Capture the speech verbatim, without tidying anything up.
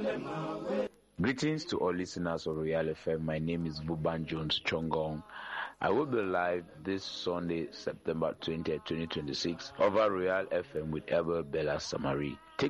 Greetings to all listeners of Royal F M. My name is Vuban Jones Chongong. I will be live this Sunday, September twentieth, twenty twenty-six, over Royal F M with Abel Bella Samari. Take